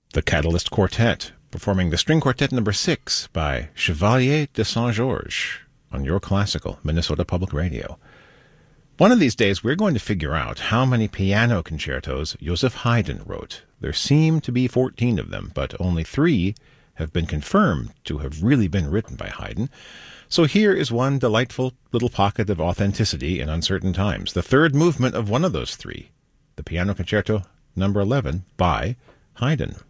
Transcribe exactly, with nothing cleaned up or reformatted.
The Catalyst Quartet, performing the String Quartet number six by Chevalier de Saint-Georges on Your Classical, Minnesota Public Radio. One of these days, we're going to figure out how many piano concertos Joseph Haydn wrote. There seem to be fourteen of them, but only three have been confirmed to have really been written by Haydn. So here is one delightful little pocket of authenticity in uncertain times. The third movement of one of those three, the Piano Concerto number eleven by Haydn.